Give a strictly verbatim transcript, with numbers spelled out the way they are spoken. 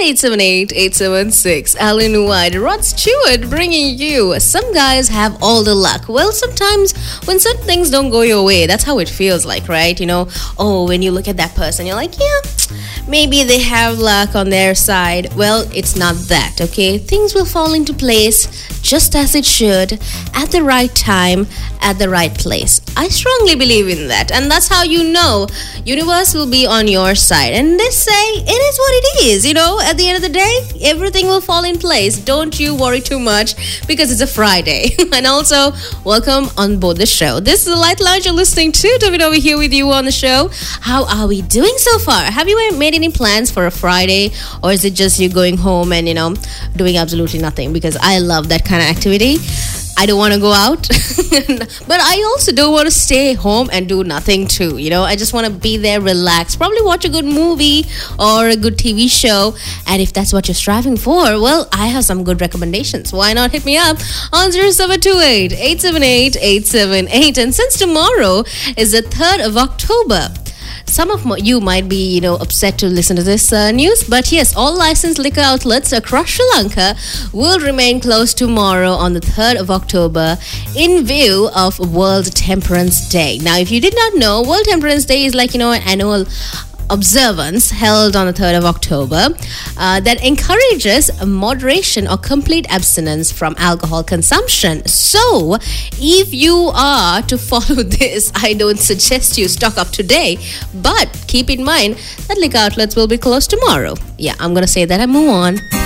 eight seven eight, eight seven six. Alan White, Rod Stewart bringing you Some Guys Have All the Luck. Well, sometimes when certain things don't go your way, that's how it feels like, right? You know, oh, when you look at that person, you're like, yeah, maybe they have luck on their side. Well, it's not that, okay? Things will fall into place just as it should, at the right time, at the right place. I strongly believe in that, and that's how you know universe will be on your side. And they say it is what it is, you know, at the end of the day, everything will fall in place. Don't you worry too much, because it's a Friday. And also, welcome on board the show. This is the Light Lounge you're listening to. David over here with you on the show. How are we doing so far? Have you made any plans for a Friday, or is it just you going home and, you know, doing absolutely nothing? Because I love that kind of activity. I don't want to go out, but I also don't want to stay home and do nothing too. You know, I just want to be there, relax, probably watch a good movie or a good T V show. And if that's what you're striving for, well, I have some good recommendations. Why not hit me up on zero seven two eight, eight seven eight, eight seven eight. And since tomorrow is the third of October, some of you might be, you know, upset to listen to this uh, news, but yes, all licensed liquor outlets across Sri Lanka will remain closed tomorrow on the third of October in view of World Temperance Day. Now, if you did not know, World Temperance Day is like, you know, an annual observance held on the third of October uh, that encourages moderation or complete abstinence from alcohol consumption. So, if you are to follow this, I don't suggest you stock up today, but keep in mind that liquor outlets will be closed tomorrow. Yeah, I'm gonna say that and move on.